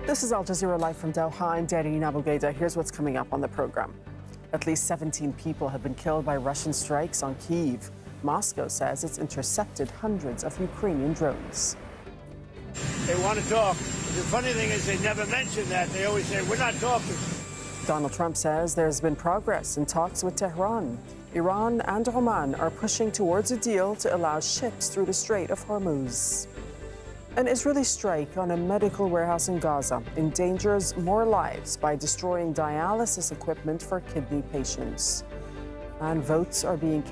This is Al Jazeera Live from Doha. I'm Darine Aboughaida. Here's what's coming up on the program. At least 17 people have been killed by Russian strikes on Kyiv. Moscow says it's intercepted hundreds of Ukrainian drones. They want to talk. The funny thing is they never mention that. They always say, we're not talking. Donald Trump says there's been progress in talks with Tehran. Iran and Oman are pushing towards a deal to allow ships through the Strait of Hormuz. An Israeli strike on a medical warehouse in Gaza endangers more lives by destroying dialysis equipment for kidney patients. And votes are being